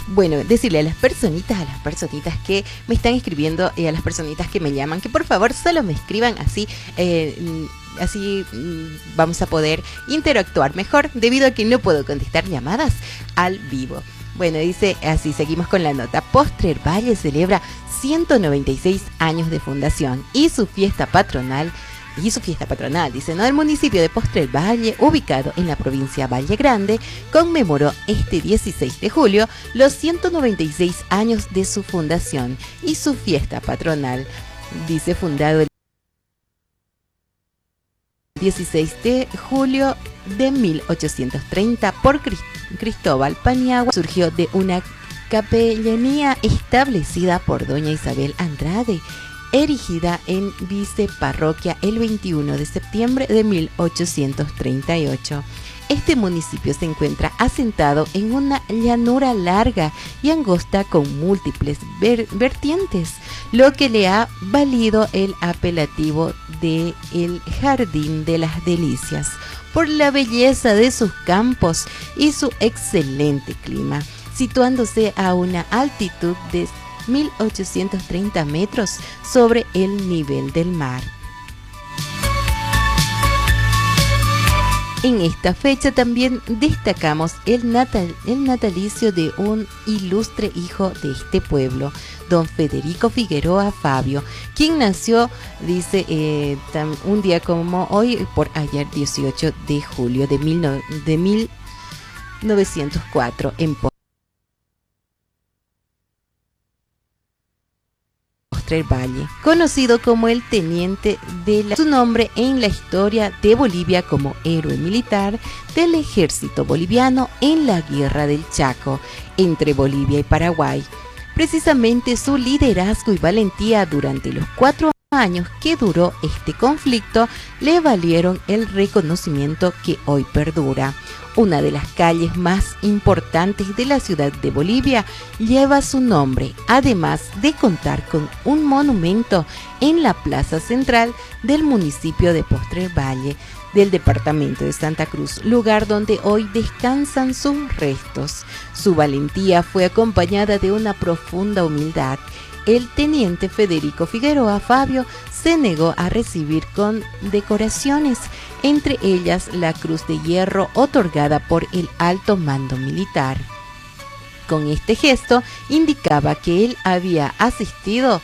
Bueno, decirle a las personitas que me están escribiendo y a las personitas que me llaman, que por favor solo me escriban así, así vamos a poder interactuar mejor, debido a que no puedo contestar llamadas al vivo. Bueno, dice así, seguimos con la nota. Postrer Valle celebra 196 años de fundación y su fiesta patronal, dice, ¿no? El municipio de Postrer Valle, ubicado en la provincia Valle Grande, conmemoró este 16 de julio los 196 años de su fundación y su fiesta patronal. Dice, fundado el 16 de julio de 1830 por Cristóbal Paniagua, surgió de una capellanía establecida por doña Isabel Andrade, erigida en viceparroquia el 21 de septiembre de 1838. Este municipio se encuentra asentado en una llanura larga y angosta con múltiples vertientes, lo que le ha valido el apelativo de el Jardín de las Delicias, por la belleza de sus campos y su excelente clima, situándose a una altitud de 1830 metros sobre el nivel del mar. En esta fecha también destacamos el natalicio de un ilustre hijo de este pueblo, don Federico Figueroa Fabio, quien nació, dice, un día como hoy, por ayer 18 de julio de 1904 en Postrer Valle, conocido como el teniente de su nombre en la historia de Bolivia como héroe militar del ejército boliviano en la guerra del Chaco entre Bolivia y Paraguay. Precisamente su liderazgo y valentía durante los 4 años que duró este conflicto le valieron el reconocimiento que hoy perdura. Una de las calles más importantes de la ciudad de Bolivia lleva su nombre, además de contar con un monumento en la plaza central del municipio de Postrer Valle, del departamento de Santa Cruz, lugar donde hoy descansan sus restos. Su valentía fue acompañada de una profunda humildad. El teniente Federico Figueroa Fabio se negó a recibir condecoraciones, entre ellas la Cruz de Hierro otorgada por el alto mando militar. Con este gesto indicaba que él había asistido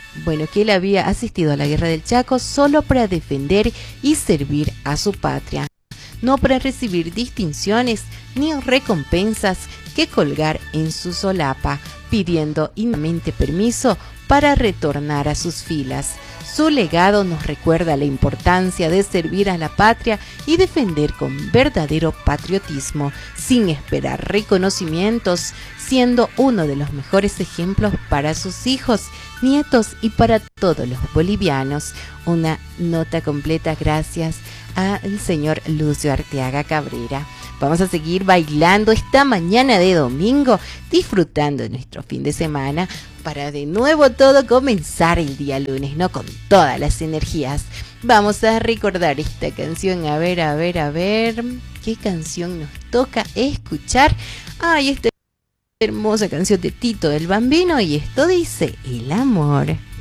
a la Guerra del Chaco solo para defender y servir a su patria, no para recibir distinciones ni recompensas que colgar en su solapa, pidiendo inmediatamente permiso para retornar a sus filas. Su legado nos recuerda la importancia de servir a la patria y defender con verdadero patriotismo, sin esperar reconocimientos, siendo uno de los mejores ejemplos para sus hijos, nietos y para todos los bolivianos. Una nota completa gracias al señor Lucio Arteaga Cabrera. Vamos a seguir bailando esta mañana de domingo, disfrutando de nuestro fin de semana, para de nuevo todo comenzar el día lunes, ¿no? Con todas las energías. Vamos a recordar esta canción, a ver, ¿qué canción nos toca escuchar? Esta hermosa canción de Tito el Bambino, y esto dice El amor.